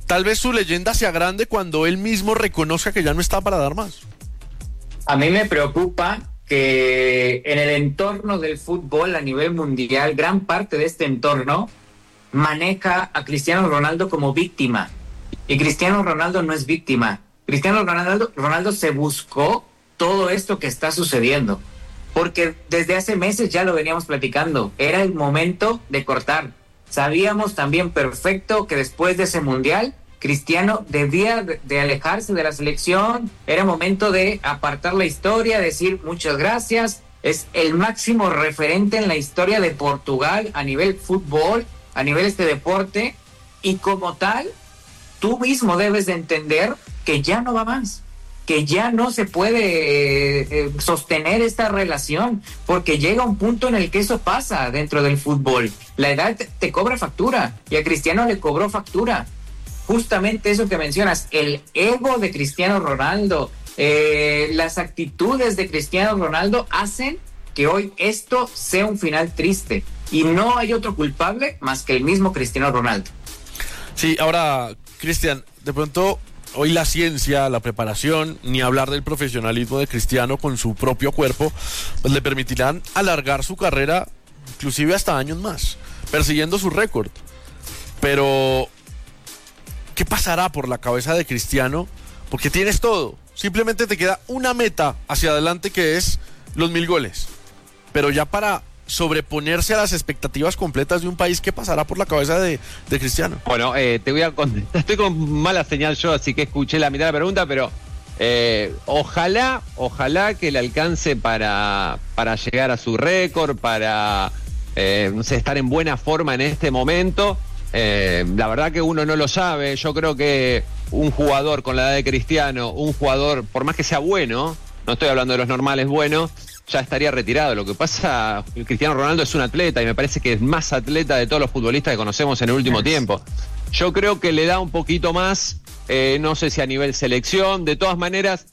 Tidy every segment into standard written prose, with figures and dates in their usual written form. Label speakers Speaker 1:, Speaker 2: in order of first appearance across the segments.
Speaker 1: tal vez su leyenda sea grande cuando él mismo reconozca que ya no está para dar más.
Speaker 2: A mí me preocupa que en el entorno del fútbol a nivel mundial, gran parte de este entorno maneja a Cristiano Ronaldo como víctima. Y Cristiano Ronaldo no es víctima. Cristiano Ronaldo se buscó todo esto que está sucediendo. Porque desde hace meses ya lo veníamos platicando. Era el momento de cortar. Sabíamos también perfecto que después de ese mundial, Cristiano debía de alejarse de la selección. Era momento de apartar la historia, decir muchas gracias. Es el máximo referente en la historia de Portugal a nivel fútbol, a nivel deporte. Y como tal, tú mismo debes de entender que ya no va más, que ya no se puede sostener esta relación, porque llega un punto en el que eso pasa dentro del fútbol. La edad te cobra factura, y a Cristiano le cobró factura. Justamente eso que mencionas, el ego de Cristiano Ronaldo, las actitudes de Cristiano Ronaldo hacen que hoy esto sea un final triste, y no hay otro culpable más que el mismo Cristiano Ronaldo.
Speaker 1: Sí, ahora, Cristian, de pronto hoy la ciencia, la preparación, ni hablar del profesionalismo de Cristiano con su propio cuerpo, pues le permitirán alargar su carrera inclusive hasta años más, persiguiendo su récord. Pero ¿qué pasará por la cabeza de Cristiano? Porque tienes todo, simplemente te queda una meta hacia adelante, que es los 1000 goles. Pero ya para sobreponerse a las expectativas completas de un país, ¿qué pasará por la cabeza de Cristiano?
Speaker 3: Bueno, te voy a contestar. Estoy con mala señal yo, así que escuché la mitad de la pregunta, pero ojalá que le alcance para llegar a su récord, para no sé, estar en buena forma en este momento. La verdad que uno no lo sabe. Yo creo que un jugador con la edad de Cristiano, un jugador, por más que sea bueno, no estoy hablando de los normales buenos, ya estaría retirado. Lo que pasa, Cristiano Ronaldo es un atleta y me parece que es más atleta de todos los futbolistas que conocemos en el último tiempo. Yo creo que le da un poquito más, no sé si a nivel selección. De todas maneras,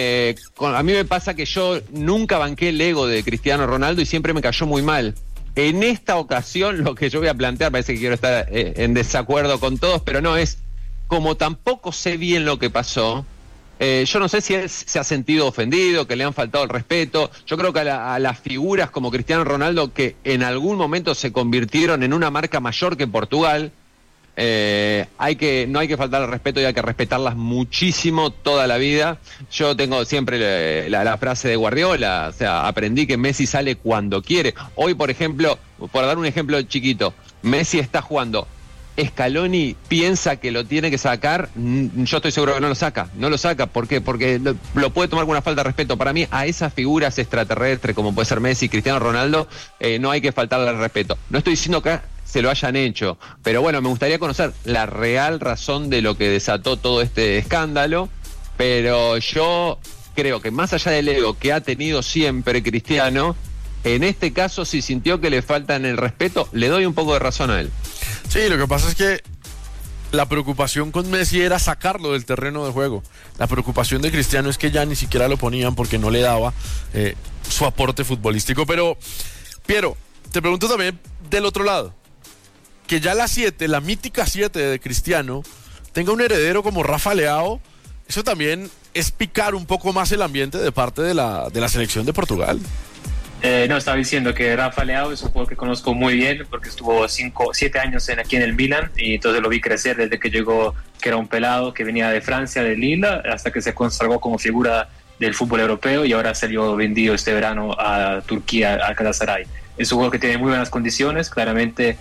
Speaker 3: a mí me pasa que yo nunca banqué el ego de Cristiano Ronaldo y siempre me cayó muy mal. En esta ocasión lo que yo voy a plantear, parece que quiero estar en desacuerdo con todos, pero no, es como tampoco sé bien lo que pasó. Yo no sé si él se ha sentido ofendido, que le han faltado el respeto. Yo creo que a las figuras como Cristiano Ronaldo, que en algún momento se convirtieron en una marca mayor que Portugal, no hay que faltar el respeto y hay que respetarlas muchísimo toda la vida. Yo tengo siempre la frase de Guardiola, o sea, aprendí que Messi sale cuando quiere. Hoy, por ejemplo, por dar un ejemplo chiquito, Messi está jugando. Scaloni piensa que lo tiene que sacar, yo estoy seguro que no lo saca. ¿Por qué? Porque lo puede tomar con una falta de respeto. Para mí, a esas figuras extraterrestres como puede ser Messi, Cristiano Ronaldo, no hay que faltarle el respeto. No estoy diciendo que se lo hayan hecho, pero bueno, me gustaría conocer la real razón de lo que desató todo este escándalo. Pero yo creo que más allá del ego que ha tenido siempre Cristiano, en este caso, si sintió que le faltan el respeto, le doy un poco de razón a él.
Speaker 1: Sí, lo que pasa es que la preocupación con Messi era sacarlo del terreno de juego. La preocupación de Cristiano es que ya ni siquiera lo ponían porque no le daba su aporte futbolístico. Pero, Piero, te pregunto también del otro lado, que ya la mítica 7 de Cristiano, tenga un heredero como Rafa Leao, eso también es picar un poco más el ambiente de parte de la selección de Portugal.
Speaker 4: No, estaba diciendo que Rafa Leao es un jugador que conozco muy bien porque estuvo 7 años aquí en el Milan, y entonces lo vi crecer desde que llegó, que era un pelado que venía de Francia, de Lille, hasta que se consagró como figura del fútbol europeo y ahora salió vendido este verano a Turquía, a Galatasaray. Es un jugador que tiene muy buenas condiciones, claramente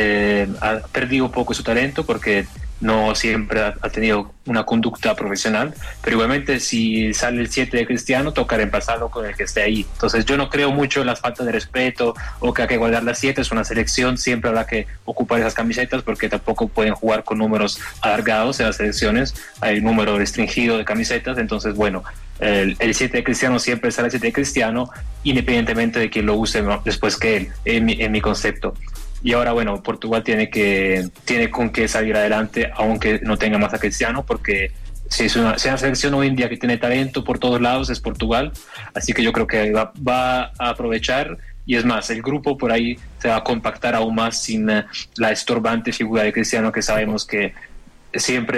Speaker 4: ha perdido un poco su talento porque no siempre ha tenido una conducta profesional, pero igualmente si sale el 7 de Cristiano, toca reemplazarlo con el que esté ahí. Entonces yo no creo mucho en las faltas de respeto o que hay que guardar las 7, es una selección, siempre habrá que ocupar esas camisetas porque tampoco pueden jugar con números alargados en las selecciones, hay un número restringido de camisetas, entonces bueno, el 7 de Cristiano siempre será el 7 de Cristiano, independientemente de quién lo use después que él, en mi concepto. Y ahora, bueno, Portugal tiene con qué salir adelante, aunque no tenga más a Cristiano, porque si es una selección hoy en día que tiene talento por todos lados, es Portugal. Así que yo creo que va a aprovechar, y es más, el grupo por ahí se va a compactar aún más sin la estorbante figura de Cristiano, que sabemos que siempre